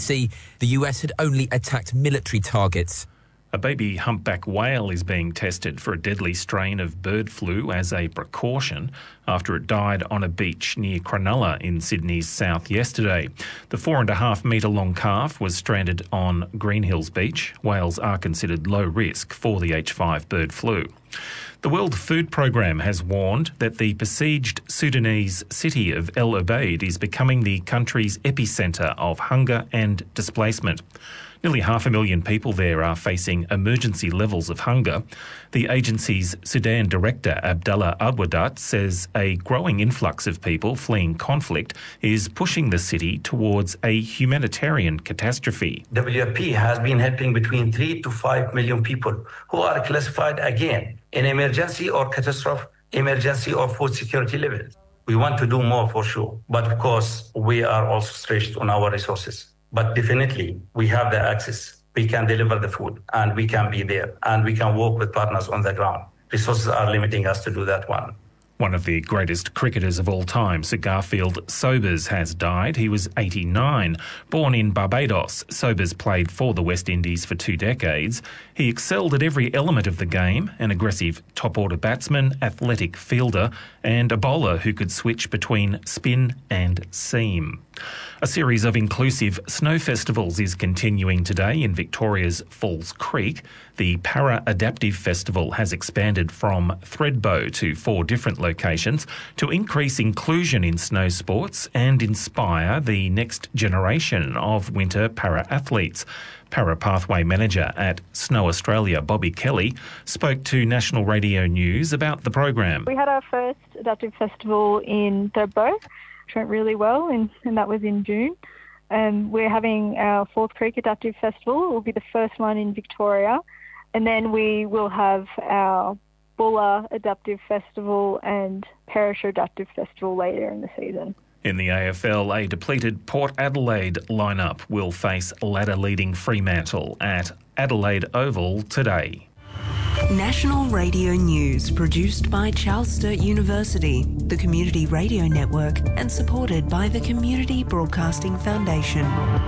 See, the US had only attacked military targets. A baby humpback whale is being tested for a deadly strain of bird flu as a precaution after it died on a beach near Cronulla in Sydney's south yesterday. The 4.5 metre long calf was stranded on Green Hills Beach. Whales are considered low risk for the H5 bird flu. The World Food Programme has warned that the besieged Sudanese city of El Obeid is becoming the country's epicentre of hunger and displacement. Nearly 500,000 people there are facing emergency levels of hunger. The agency's Sudan director, Abdallah Abwadat, says a growing influx of people fleeing conflict is pushing the city towards a humanitarian catastrophe. WFP has been helping between 3 to 5 million people who are classified again in emergency or catastrophe, emergency or food security levels. We want to do more for sure, but of course we are also stretched on our resources. But definitely, we have the access. We can deliver the food, and we can be there, and we can work with partners on the ground. Resources are limiting us to do that one. One of the greatest cricketers of all time, Sir Garfield Sobers, has died. He was 89. Born in Barbados, Sobers played for the West Indies for 2 decades. He excelled at every element of the game, an aggressive top-order batsman, athletic fielder, and a bowler who could switch between spin and seam. A series of inclusive snow festivals is continuing today in Victoria's Falls Creek. The Para Adaptive Festival has expanded from Thredbo to 4 different locations to increase inclusion in snow sports and inspire the next generation of winter para-athletes. Para Pathway Manager at Snow Australia, Bobby Kelly, spoke to National Radio News about the program. We had our first Adaptive Festival in Thredbo, which went really well, and that was in June. We're having our Falls Creek Adaptive Festival. It will be the first one in Victoria. And then we will have our Bulla Adaptive Festival and Perisher Adaptive Festival later in the season. In the AFL, a depleted Port Adelaide lineup will face ladder-leading Fremantle at Adelaide Oval today. National Radio News, produced by Charles Sturt University, the Community Radio Network, and supported by the Community Broadcasting Foundation.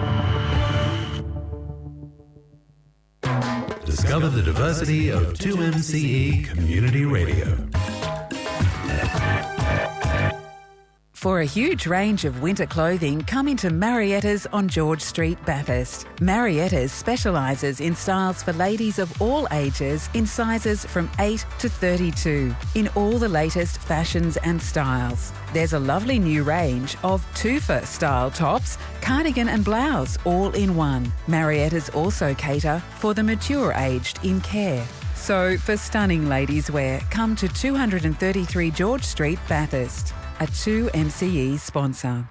Discover the diversity of 2MCE Community Radio. For a huge range of winter clothing, come into Marietta's on George Street, Bathurst. Marietta's specialises in styles for ladies of all ages in sizes from 8 to 32 in all the latest fashions and styles. There's a lovely new range of tufa style tops, cardigan and blouse all in one. Marietta's also cater for the mature aged in care. So for stunning ladies wear, come to 233 George Street, Bathurst. A 2MCE sponsor.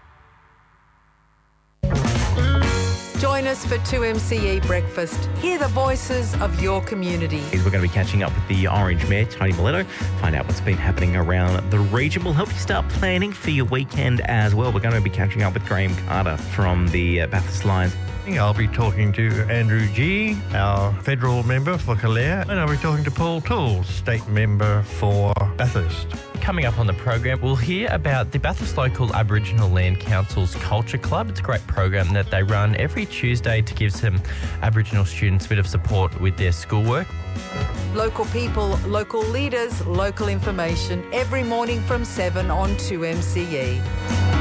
Join us for 2MCE Breakfast. Hear the voices of your community. We're going to be catching up with the Orange Mayor, Tony Miletto, find out what's been happening around the region. We'll help you start planning for your weekend as well. We're going to be catching up with Graham Carter from the Bathurst Lions. I'll be talking to Andrew G, our federal member for Calare, and I'll be talking to Paul Toole, state member for Bathurst. Coming up on the program, we'll hear about the Bathurst Local Aboriginal Land Council's Culture Club. It's a great program that they run every Tuesday to give some Aboriginal students a bit of support with their schoolwork. Local people, local leaders, local information every morning from 7 on 2MCE.